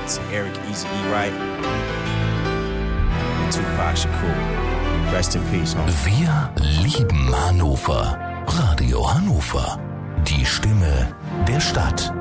to Eric Eazy-E Wright and Tupac Shakur. Rest in peace, homie. Wir lieben Hannover. Radio Hannover. Die Stimme der Stadt.